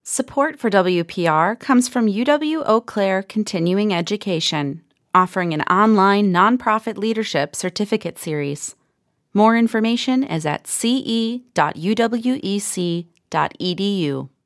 Support for WPR comes from UW Eau Claire Continuing Education, offering an online nonprofit leadership certificate series. More information is at ce.uwec.edu.